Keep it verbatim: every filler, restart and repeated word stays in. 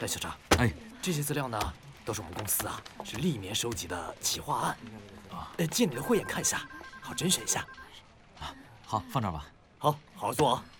赖校长， 哎， 这些资料呢，都是我们公司啊是历年收集的企划案，啊，呃，借你的慧眼看一下，好甄选一下。 好，放这儿吧。 好，好好做啊。